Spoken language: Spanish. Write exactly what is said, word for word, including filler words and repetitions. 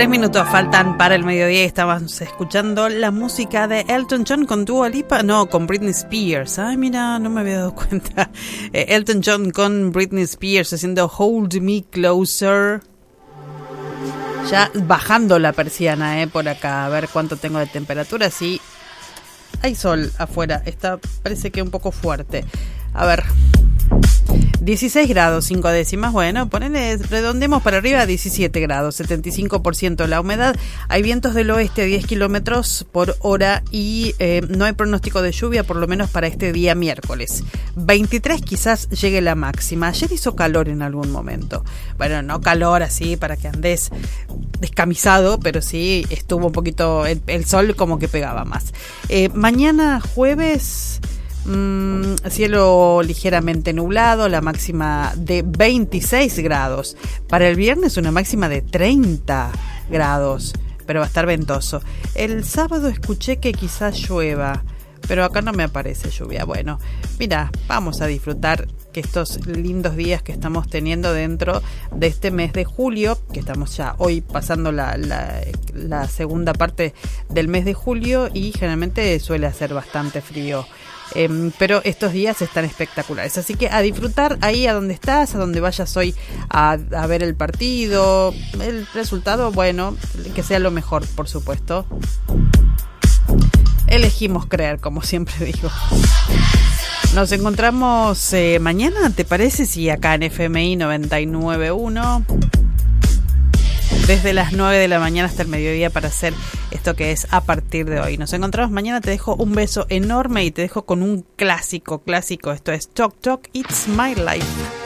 Tres minutos faltan para el mediodía y estábamos escuchando la música de Elton John con Dua Lipa, no, con Britney Spears. Ay, mira, no me había dado cuenta. Eh, Elton John con Britney Spears haciendo Hold Me Closer. Ya bajando la persiana, eh, por acá, a ver cuánto tengo de temperatura. Sí, hay sol afuera, está, parece que un poco fuerte. A ver, dieciséis grados, cinco décimas, bueno, ponele, redondemos para arriba, diecisiete grados, setenta y cinco por ciento la humedad, hay vientos del oeste a diez kilómetros por hora y eh, no hay pronóstico de lluvia, por lo menos para este día miércoles. veintitrés quizás llegue la máxima, ayer hizo calor en algún momento, bueno, no calor así para que andes descamisado, pero sí estuvo un poquito, el, el sol como que pegaba más. Eh, mañana jueves... Mm, cielo ligeramente nublado, la máxima de veintiséis grados. Para el viernes una máxima de treinta grados, pero va a estar ventoso. El sábado escuché que quizás llueva, pero acá no me aparece lluvia. Bueno, mira, vamos a disfrutar que estos lindos días que estamos teniendo dentro de este mes de julio, que estamos ya hoy pasando la, la, la segunda parte del mes de julio y generalmente suele hacer bastante frío. Eh, pero estos días están espectaculares, así que a disfrutar ahí a donde estás, a donde vayas hoy a, a ver el partido, el resultado, bueno, que sea lo mejor, por supuesto. Elegimos creer, como siempre digo. Nos encontramos eh, mañana, ¿te parece? Sí, acá en F M I noventa y nueve punto uno. Desde las nueve de la mañana hasta el mediodía para hacer esto que es a partir de hoy. Nos encontramos mañana, te dejo un beso enorme y te dejo con un clásico, clásico. Esto es Talk Talk, It's My Life.